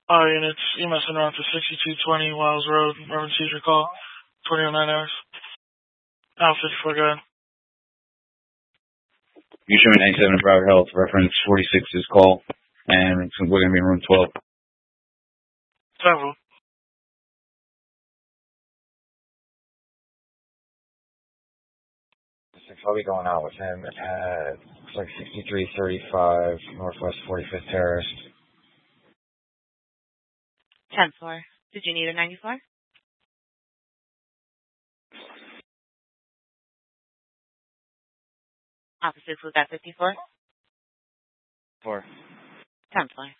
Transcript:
Units, EMS around to 6220 Wiles Road, emergency recall, 2009 hours. Alpha 54, go ahead. You show me 97 in Broward Health, reference 46's call, and we're going to be in room 12. Several. I'll be going out with him at, looks like 6335 Northwest 45th Terrace. 10-4. Did you need a 94? Officers was at 54? 4. 10-4.